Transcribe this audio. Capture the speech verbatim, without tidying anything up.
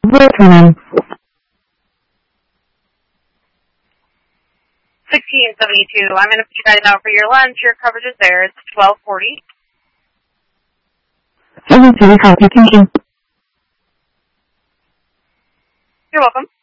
Listening. sixteen seventy-two. I'm going to put you guys out for your lunch. Your coverage is there. It's twelve forty. seven two, copy, thank you. You're welcome.